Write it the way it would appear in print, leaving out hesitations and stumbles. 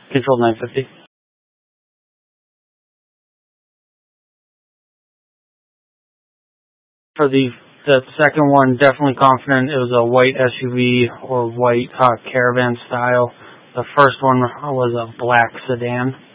Control 950. For the second one, definitely confident it was a white SUV or white caravan style. The first one was a black sedan.